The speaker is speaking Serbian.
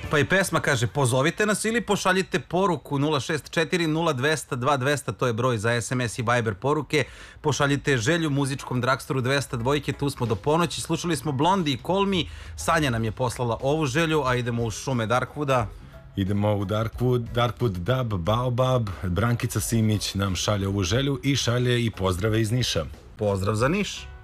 Pa i pesma kaže, pozovite nas ili pošaljite poruku 064 0200 2200, to je broj za SMS i Viber poruke. Pošaljite želju muzičkom Dragstoru 202, tu smo do ponoći. Slušali smo Blondie i Call Me. Sanja nam je poslala ovu želju, a idemo u šume Darkwooda. Idemo u Darkwood Dub, Baobab. Brankica Simić nam šalje ovu želju i šalje i pozdrave iz Niša. Pozdrav za Niš.